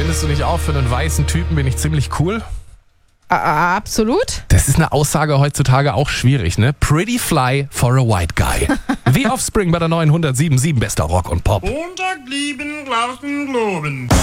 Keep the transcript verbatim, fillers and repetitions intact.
Findest du nicht auch, für einen weißen Typen bin ich ziemlich cool? A- Absolut. Das ist eine Aussage heutzutage auch schwierig, ne? Pretty fly for a white guy. The Offspring bei der neuen hundertsieben Komma sieben bester Rock und Pop. Montag lieben, Glauben, Globen.